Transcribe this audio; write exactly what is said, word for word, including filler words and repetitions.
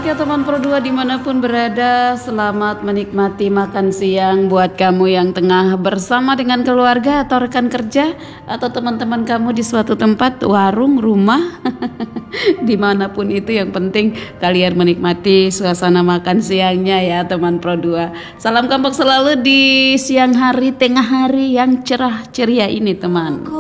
ya teman Pro dua dimanapun berada, selamat menikmati makan siang buat kamu yang tengah bersama dengan keluarga atau rekan kerja atau teman-teman kamu di suatu tempat, warung, rumah, dimanapun itu, yang penting kalian menikmati suasana makan siangnya ya teman Pro dua. Salam kompak selalu di siang hari, tengah hari yang cerah ceria ini teman.